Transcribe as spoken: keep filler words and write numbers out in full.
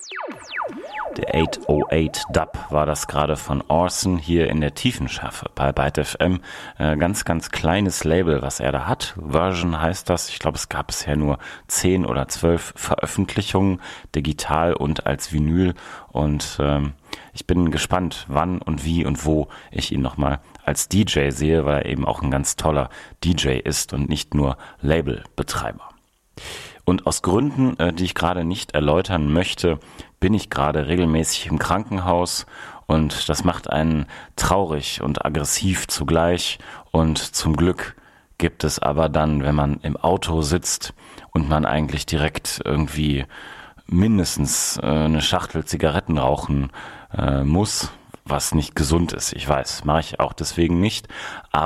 Der achthundertacht Dub war das gerade von Orson hier in der Tiefenschärfe bei Byte F M. Äh, ganz, ganz kleines Label, was er da hat. Version heißt das. Ich glaube, es gab bisher nur zehn oder zwölf Veröffentlichungen, digital und als Vinyl. Und ähm, ich bin gespannt, wann und wie und wo ich ihn nochmal als D J sehe, weil er eben auch ein ganz toller D J ist und nicht nur Labelbetreiber. Und aus Gründen, äh, die ich gerade nicht erläutern möchte, bin ich gerade regelmäßig im Krankenhaus und das macht einen traurig und aggressiv zugleich. Und zum Glück gibt es aber dann, wenn man im Auto sitzt und man eigentlich direkt irgendwie mindestens äh, eine Schachtel Zigaretten rauchen äh, muss, was nicht gesund ist. Ich weiß, mache ich auch deswegen nicht.